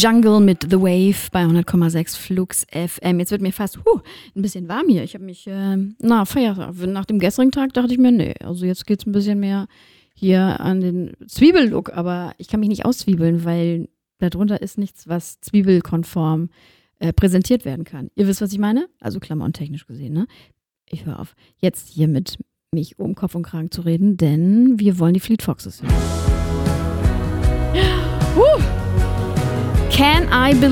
Jungle mit The Wave bei 100,6 Flux FM. Jetzt wird mir fast ein bisschen warm hier. Ich habe mich, nach dem gestrigen Tag dachte ich mir, nee, also jetzt geht's ein bisschen mehr hier an den Zwiebellook, aber ich kann mich nicht auszwiebeln, weil darunter ist nichts, was zwiebelkonform präsentiert werden kann. Ihr wisst, was ich meine? Also klamottentechnisch gesehen, ne? Ich höre auf, jetzt hier mit mich um Kopf und Kragen zu reden, denn wir wollen die Fleet Foxes hören. Can I Believe